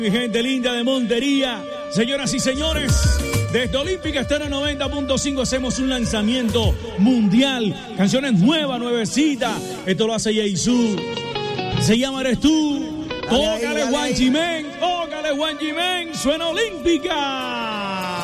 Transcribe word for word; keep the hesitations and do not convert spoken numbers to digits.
Mi gente linda de Montería, señoras y señores, desde Olímpica Estéreo noventa punto cinco hacemos un lanzamiento mundial, canciones nuevas, nuevecitas. Esto lo hace Jay-Zu, se llama Eres Tú. Tócale Juan Jiménez, tócale Juan Jiménez, suena Olímpica.